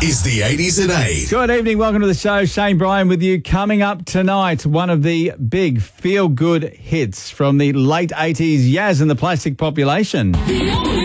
is the 80s at 8. Good evening. Welcome to the show. Shane Bryan with you. Coming up tonight, one of the big feel-good hits from the late 80s, Yaz and the Plastic Population.